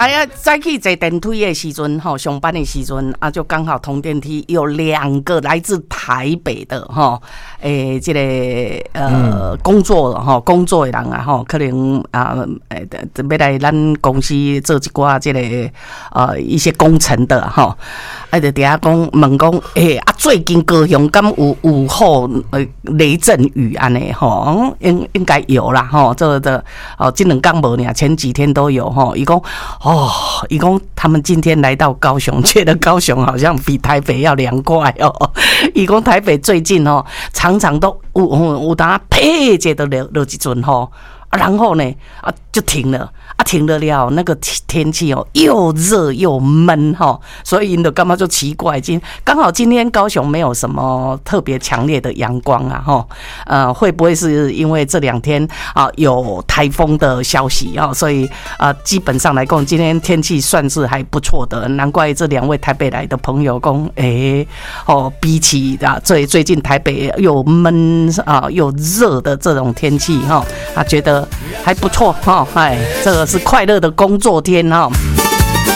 哎呀，早起坐电梯的时阵，吼，上班的时阵啊，就刚好同电梯有2个来自台北的哈，这个工作的人啊，吼，可能啊，要来咱公司做一寡这个一些工程的哈，就底下讲问讲，最近高雄敢有雨雷阵雨安尼吼，应该有啦吼，这2天无呢，前几天都有吼，伊讲他们今天来到高雄，觉得高雄好像比台北要凉快哦。伊讲台北最近常常都有当啪接都落一阵然后呢就停了停了那个天气又热又闷所以你就干嘛就奇怪，刚好今天高雄没有什么特别强烈的阳光啊会不会是因为这2天有台风的消息所以基本上来讲今天天气算是还不错的，难怪这2位台北来的朋友讲比起最近台北又闷又热的这种天气觉得还不错这个是快乐的工作天